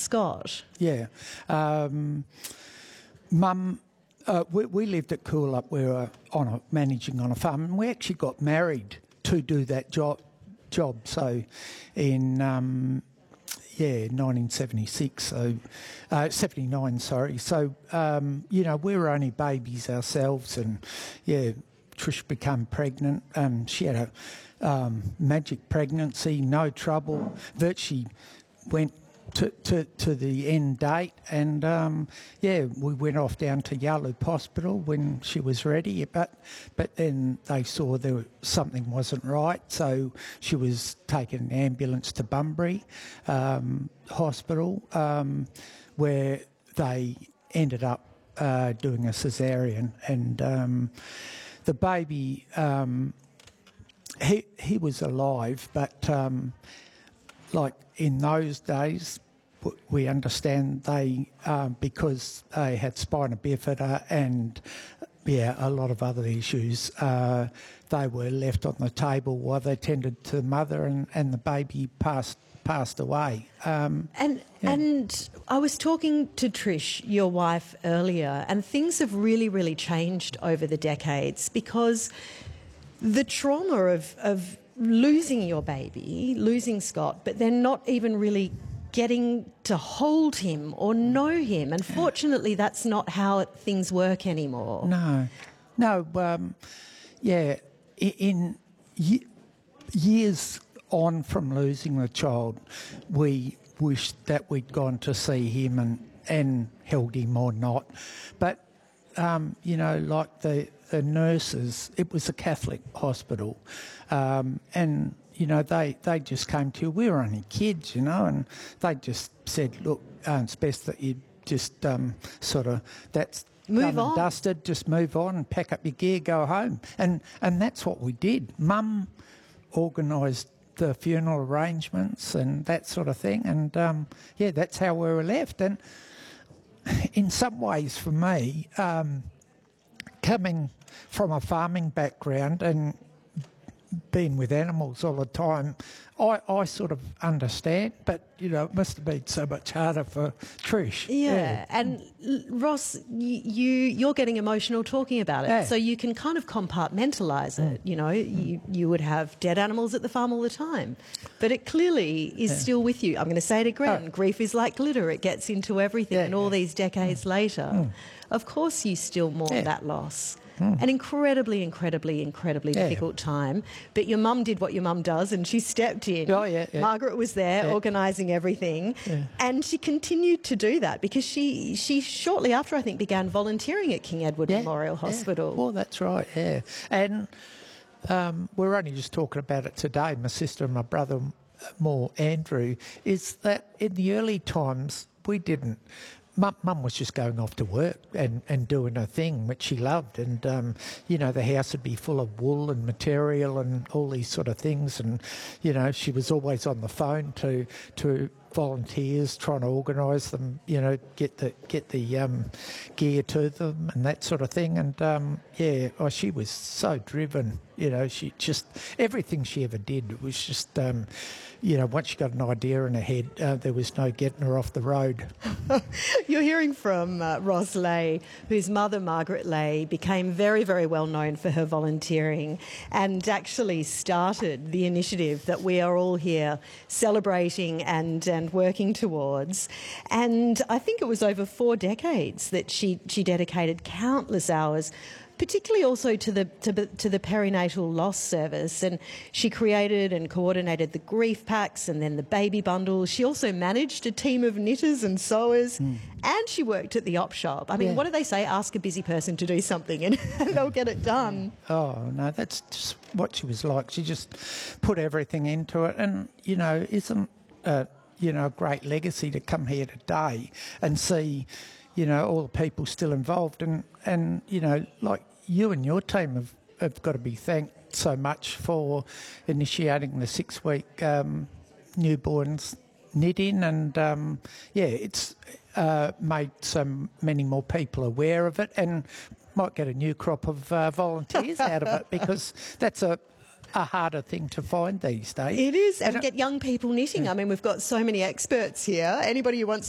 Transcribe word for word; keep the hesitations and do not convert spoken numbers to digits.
Scott? Yeah. Um, Mum, uh, we, we lived at Coolup. We were on a, managing on a farm, and we actually got married to do that job. Job. So, in um, yeah, nineteen seventy-six. So, uh, seventy-nine. Sorry. So, um, you know, we were only babies ourselves, and yeah, Trish became pregnant. Um, she had a um, magic pregnancy, no trouble. Virtually went to, to, to the end date, and um, yeah, we went off down to Yaaloop Hospital when she was ready, but but then they saw there was, something wasn't right, so she was taken in an ambulance to Bunbury um, Hospital, um, where they ended up uh, doing a caesarean, and um, the baby, um, he he was alive, but um, like in those days, we understand they, um, because they had spina bifida and, yeah, a lot of other issues, uh, they were left on the table while they tended to the mother, and, and the baby passed passed away. Um, and yeah. and I was talking to Trish, your wife, earlier, and things have really, really changed over the decades, because the trauma of, of losing your baby, losing Scott, but then not even really getting to hold him or know him. Unfortunately, that's not how things work anymore. No, no, um, yeah, in, in years on from losing the child, we wished that we'd gone to see him and, and held him or not. But, um, you know, like the, the nurses, it was a Catholic hospital, um, and you know, they, they just came to you. We were only kids, you know, and they just said, look, uh, it's best that you just um, sort of, that's move done on. and dusted, just move on and pack up your gear, go home. And, and that's what we did. Mum organised the funeral arrangements and that sort of thing. And, um, yeah, that's how we were left. And in some ways, for me, um, coming from a farming background and been with animals all the time, I, I sort of understand, but, you know, it must have been so much harder for Trish. Yeah, yeah. and Ross, you, you're getting emotional talking about it, yeah. so you can kind of compartmentalise it, you know. Mm. You, you would have dead animals at the farm all the time, but it clearly is yeah. still with you. I'm going to say it again, oh. grief is like glitter, it gets into everything, yeah, and all yeah. these decades mm. later, mm. of course you still mourn yeah. that loss. Mm. An incredibly, incredibly, incredibly yeah. difficult time. But your mum did what your mum does, and she stepped in. Oh, yeah, yeah. Margaret was there yeah. organising everything. Yeah. And she continued to do that because she, she shortly after, I think, began volunteering at King Edward yeah. Memorial Hospital. Yeah. Well, that's right, yeah. And um, we're only just talking about it today, my sister and my brother, more Andrew, is that in the early times we didn't. Mum, Mum was just going off to work and, and doing her thing, which she loved. And, um, you know, the house would be full of wool and material and all these sort of things. And, you know, she was always on the phone to to volunteers, trying to organise them, you know, get the get the um, gear to them and that sort of thing. And, um, yeah, oh, she was so driven, you know, she just, everything she ever did was just... Um, you know, once she got an idea in her head, uh, there was no getting her off the road. You're hearing from uh, Ross Lay, whose mother, Margaret Lay, became very, very well known for her volunteering and actually started the initiative that we are all here celebrating and, and working towards. And I think it was over four decades that she, she dedicated countless hours, particularly also to the to, to the perinatal loss service, and she created and coordinated the grief packs and then the baby bundles. She also managed a team of knitters and sewers, mm. and she worked at the op shop. I mean, yeah. what do they say? Ask a busy person to do something and they'll get it done. Oh, no, that's just what she was like. She just put everything into it, and, you know, isn't, uh, you know, a great legacy to come here today and see, you know, all the people still involved. And, and you know, like you and your team have, have got to be thanked so much for initiating the six-week um, newborns knitting. And, um, yeah, it's uh, made so many more people aware of it and might get a new crop of uh, volunteers out of it, because that's a... a harder thing to find these days. It is, and, and get young people knitting. I mean, we've got so many experts here. Anybody who wants